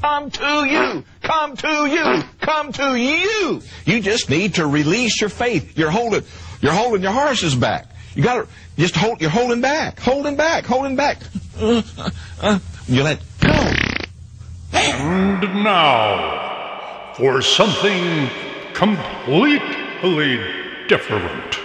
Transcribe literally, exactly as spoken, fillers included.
come to you, come to you, come to you. You just need to release your faith. You're holding, you're holding your horses back. You got to just hold. You're holding back, holding back, holding back. Uh, uh, you let go. And now for something completely different.